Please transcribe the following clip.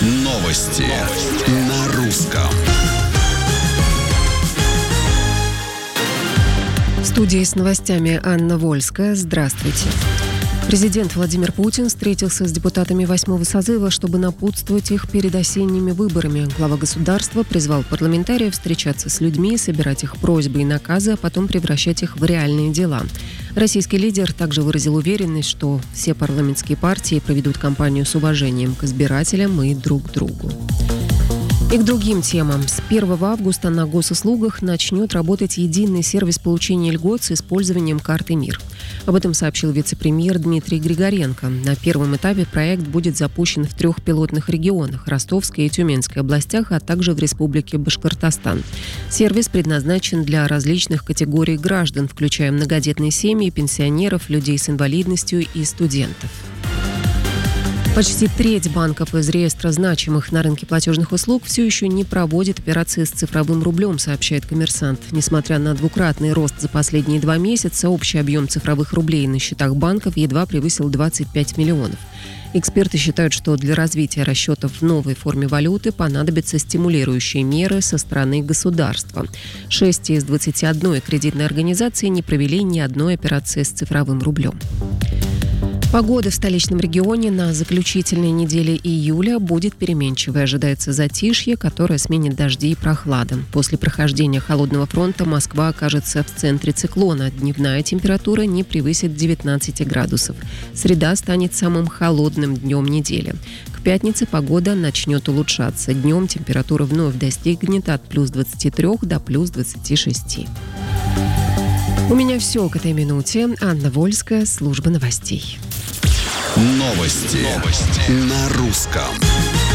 Новости на русском. В студии с новостями Анна Вольская. Здравствуйте. Президент Владимир Путин встретился с депутатами 8-го созыва, чтобы напутствовать их перед осенними выборами. Глава государства призвал парламентариев встречаться с людьми, собирать их просьбы и наказы, а потом превращать их в реальные дела. Российский лидер также выразил уверенность, что все парламентские партии проведут кампанию с уважением к избирателям и друг к другу. И к другим темам. С 1 августа на госуслугах начнет работать единый сервис получения льгот с использованием карты МИР. Об этом сообщил вице-премьер Дмитрий Григоренко. На первом этапе проект будет запущен в 3 пилотных регионах – Ростовской и Тюменской областях, а также в Республике Башкортостан. Сервис предназначен для различных категорий граждан, включая многодетные семьи, пенсионеров, людей с инвалидностью и студентов. Почти треть банков из реестра значимых на рынке платежных услуг все еще не проводит операции с цифровым рублем, сообщает «Коммерсант». Несмотря на двукратный рост за последние 2 месяца, общий объем цифровых рублей на счетах банков едва превысил 25 миллионов. Эксперты считают, что для развития расчетов в новой форме валюты понадобятся стимулирующие меры со стороны государства. 6 из 21 кредитной организации не провели ни одной операции с цифровым рублем. Погода в столичном регионе на заключительной неделе июля будет переменчивой. Ожидается затишье, которое сменит дожди и прохлада. После прохождения холодного фронта Москва окажется в центре циклона. Дневная температура не превысит 19 градусов. Среда станет самым холодным днем недели. К пятнице погода начнет улучшаться. Днем температура вновь достигнет от плюс 23 до плюс 26. У меня все к этой минуте. Анна Вольская, служба новостей. Новости на русском.